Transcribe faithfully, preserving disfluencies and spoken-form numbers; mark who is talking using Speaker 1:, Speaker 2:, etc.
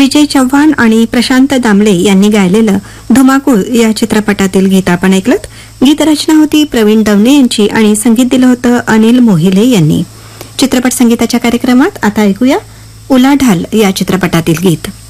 Speaker 1: विजय चव्हाण आणि प्रशांत दामले यांनी गायलेलं धुमाकूळ या चित्रपटातील गीत आपण ऐकलत. गीतरचना होती प्रवीण दवणे यांची आणि संगीत दिलं होतं अनिल मोहिले यांनी. चित्रपट संगीताच्या कार्यक्रमात आता ऐकूया उलाढाल या चित्रपटातील गीत.